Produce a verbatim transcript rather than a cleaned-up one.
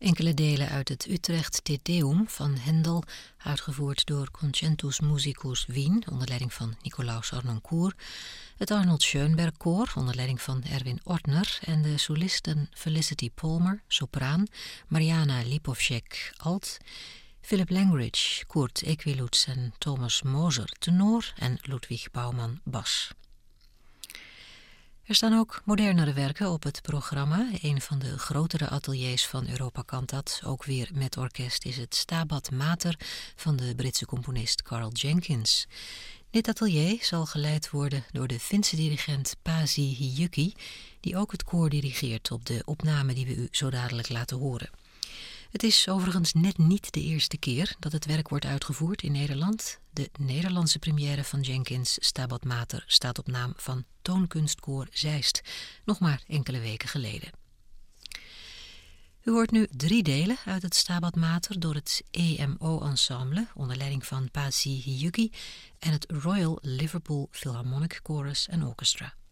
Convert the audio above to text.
Enkele delen uit het Utrecht Te Deum van Hendel, uitgevoerd door Concentus Musicus Wien onder leiding van Nicolaus Harnoncourt, het Arnold Schoenberg Koor onder leiding van Erwin Ortner en de solisten Felicity Palmer, sopraan, Mariana Lipovcek, alt, Philip Langridge, Kurt Equiluz en Thomas Moser, tenor en Ludwig Bouwman, bas. Er staan ook modernere werken op het programma. Een van de grotere ateliers van Europa Cantat, ook weer met orkest, is het Stabat Mater van de Britse componist Carl Jenkins. Dit atelier zal geleid worden door de Finse dirigent Pasi Hiyuki, die ook het koor dirigeert op de opname die we u zo dadelijk laten horen. Het is overigens net niet de eerste keer dat het werk wordt uitgevoerd in Nederland. De Nederlandse première van Jenkins' Stabat Mater staat op naam van Toonkunstkoor Zeist, nog maar enkele weken geleden. U hoort nu drie delen uit het Stabat Mater door het E M O-ensemble onder leiding van Pasi Hiyuki en het Royal Liverpool Philharmonic Chorus and Orchestra.